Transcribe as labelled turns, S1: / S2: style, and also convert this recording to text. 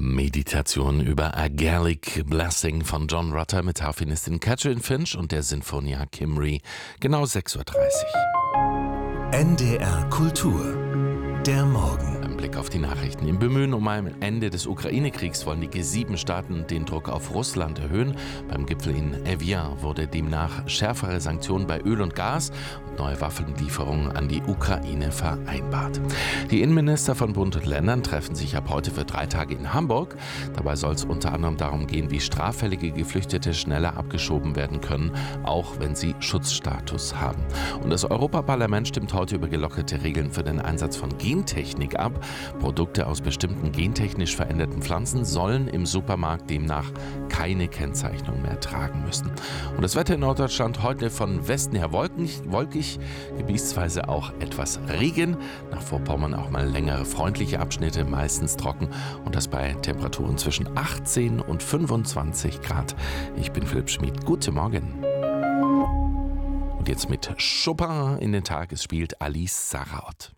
S1: Meditation über A Gaelic Blessing von John Rutter mit Harfenistin Catherine Finch und der Sinfonia Cymru. Genau 6:30 Uhr.
S2: NDR Kultur. Der Morgen.
S1: Ein Blick auf die Nachrichten. Im Bemühen um ein Ende des Ukraine-Kriegs wollen die G7-Staaten den Druck auf Russland erhöhen. Beim Gipfel in Evian wurde demnach schärfere Sanktionen bei Öl und Gas und neue Waffenlieferungen an die Ukraine vereinbart. Die Innenminister von Bund und Ländern treffen sich ab heute für 3 Tage in Hamburg. Dabei soll es unter anderem darum gehen, wie straffällige Geflüchtete schneller abgeschoben werden können, auch wenn sie Schutzstatus haben. Und das Europaparlament stimmt heute über gelockerte Regeln für den Einsatz von Gentechnik ab. Produkte aus bestimmten gentechnisch veränderten Pflanzen sollen im Supermarkt demnach keine Kennzeichnung mehr tragen müssen. Und das Wetter in Norddeutschland heute von Westen her wolkig, gebietsweise auch etwas Regen. Nach Vorpommern auch mal längere freundliche Abschnitte, meistens trocken und das bei Temperaturen zwischen 18 und 25 Grad. Ich bin Philipp Schmid. Guten Morgen. Und jetzt mit Chopin in den Tag. Es spielt Alice Sarraut.